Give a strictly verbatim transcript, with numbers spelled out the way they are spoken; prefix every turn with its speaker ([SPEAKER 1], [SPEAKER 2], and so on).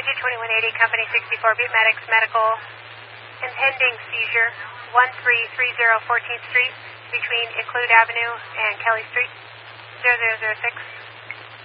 [SPEAKER 1] Digit twenty-one eighty, Company sixty-four, Butte Medics Medical, impending seizure, one three three zero fourteenth Street, between Include Avenue and Kelly Street, zero zero zero six.